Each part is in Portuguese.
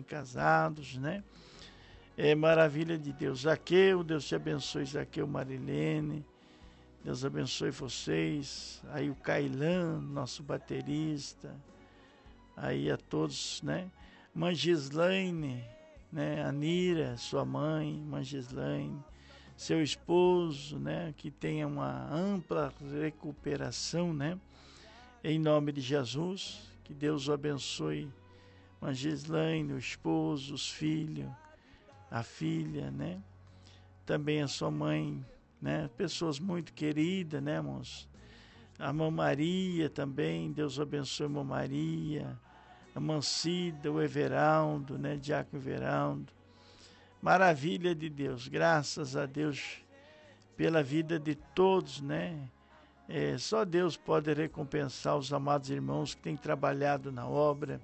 recém-casados, né? É maravilha de Deus. Zaqueu, Deus te abençoe, Zaqueu, Marilene. Deus abençoe vocês. Aí o Cailan, nosso baterista. Aí a todos, né? Mangislaine, né? Anira, sua mãe, Mangislaine. Seu esposo, né? Que tenha uma ampla recuperação, né? Em nome de Jesus. Que Deus o abençoe. Mangislaine, o esposo, os filhos, a filha, né? Também a sua mãe, né? Pessoas muito queridas, né, irmãos? A Mãe Maria também, Deus abençoe a Mãe Maria, a Mancida, o Everaldo, né? Diácono Everaldo. Maravilha de Deus, graças a Deus pela vida de todos, né? Só Deus pode recompensar os amados irmãos que têm trabalhado na obra,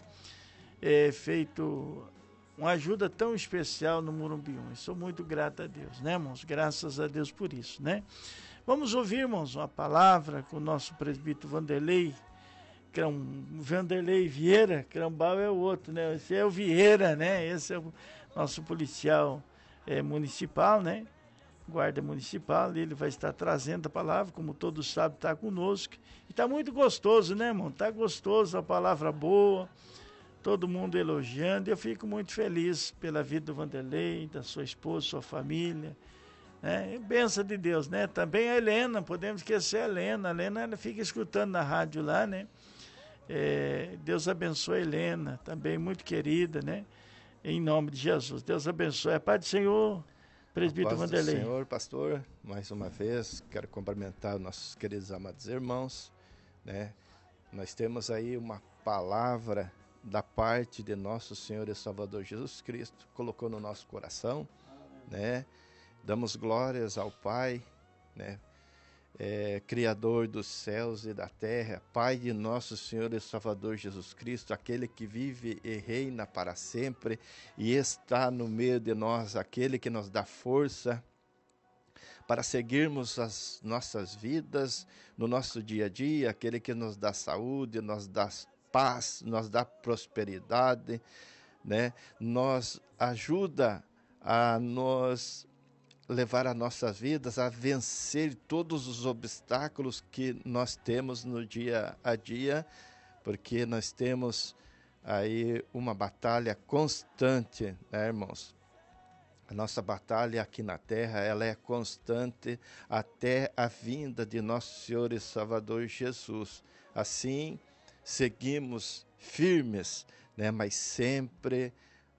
feito uma ajuda tão especial no Morumbi 1. Eu sou muito grato a Deus, né, irmãos? Graças a Deus por isso, né? Vamos ouvir, irmãos, uma palavra com o nosso presbítero Vanderlei, Vanderlei Vieira. Crambal é o outro, né? Esse é o Vieira, né? Esse é o nosso policial municipal, né? Guarda municipal, ele vai estar trazendo a palavra, como todos sabem, está conosco. E está muito gostoso, né, irmão? Está gostoso, a palavra boa, todo mundo elogiando. Eu fico muito feliz pela vida do Vanderlei, da sua esposa, sua família, né? Bênção de Deus, né? Também a Helena, podemos esquecer a Helena. A Helena, ela fica escutando na rádio lá, né? Deus abençoe a Helena, também muito querida, né? Em nome de Jesus. Deus abençoe. A paz do Senhor, presbítero Vanderlei. Senhor, pastor, mais uma vez quero cumprimentar nossos queridos amados irmãos, né? Nós temos aí uma palavra da parte de nosso Senhor e Salvador Jesus Cristo, colocou no nosso coração, né? Damos glórias ao Pai, né? Criador dos céus e da terra, Pai de nosso Senhor e Salvador Jesus Cristo, aquele que vive e reina para sempre e está no meio de nós, aquele que nos dá força para seguirmos as nossas vidas no nosso dia a dia, aquele que nos dá saúde, nos dá paz, nos dá prosperidade, né? Nos ajuda a nos levar as nossas vidas a vencer todos os obstáculos que nós temos no dia a dia, porque nós temos aí uma batalha constante, né, irmãos? A nossa batalha aqui na terra, ela é constante até a vinda de nosso Senhor e Salvador Jesus. Assim, seguimos firmes, né, mas sempre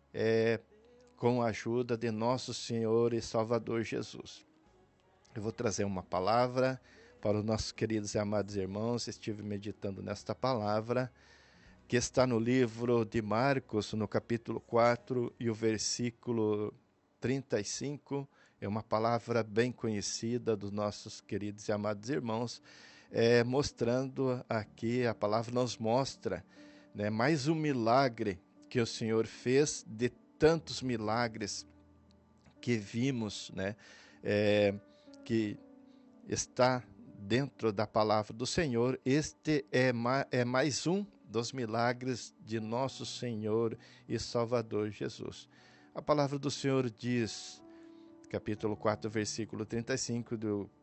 com a ajuda de nosso Senhor e Salvador Jesus. Eu vou trazer uma palavra para os nossos queridos e amados irmãos. Estive meditando nesta palavra, que está no livro de Marcos, no capítulo 4 e o versículo 35. É uma palavra bem conhecida dos nossos queridos e amados irmãos, mostrando aqui, a palavra nos mostra, né, mais um milagre que o Senhor fez de tantos milagres que vimos, né, que está dentro da palavra do Senhor. Este é mais um dos milagres de nosso Senhor e Salvador Jesus. A palavra do Senhor diz, capítulo 4, versículo 35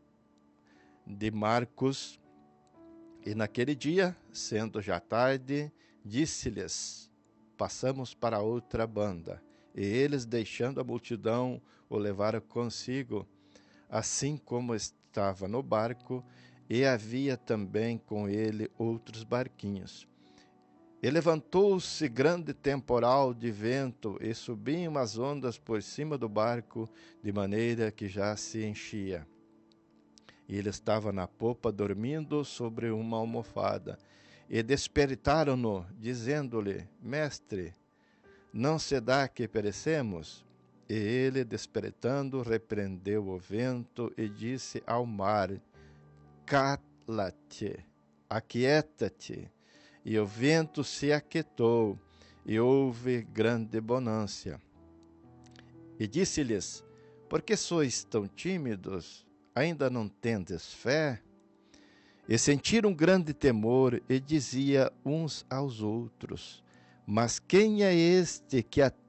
de Marcos: E naquele dia, sendo já tarde, disse-lhes: Passamos para outra banda. E eles, deixando a multidão, o levaram consigo, assim como estava no barco, e havia também com ele outros barquinhos. E levantou-se grande temporal de vento, e subiam as ondas por cima do barco, de maneira que já se enchia. E ele estava na popa, dormindo sobre uma almofada. E despertaram-no, dizendo-lhe: Mestre, não se dá que perecemos? E ele, despertando, repreendeu o vento e disse ao mar: Cala-te, aquieta-te. E o vento se aquietou, e houve grande bonança. E disse-lhes: Por que sois tão tímidos? Ainda não tendes fé? E sentiram grande temor, e dizia uns aos outros: Mas quem é este que